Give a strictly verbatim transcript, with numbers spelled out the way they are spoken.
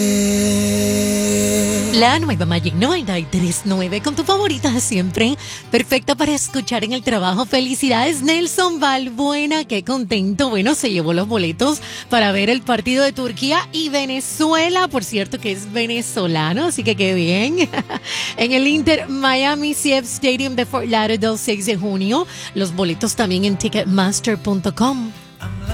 La nueva Magic noventa y tres punto nueve con tu favorita siempre, perfecta para escuchar en el trabajo. Felicidades, Nelson Valbuena, qué contento. Bueno, se llevó los boletos para ver el partido de Turquía y Venezuela, por cierto que es venezolano, así que qué bien. En el Inter Miami C F Stadium de Fort Lauderdale, seis de junio. Los boletos también en ticketmaster punto com.